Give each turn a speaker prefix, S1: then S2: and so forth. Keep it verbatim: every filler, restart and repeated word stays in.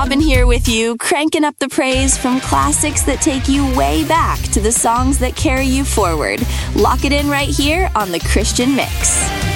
S1: Robin here with you, cranking up the praise from classics that take you way back to the songs that carry you forward. Lock it in right here on The Christian Mix.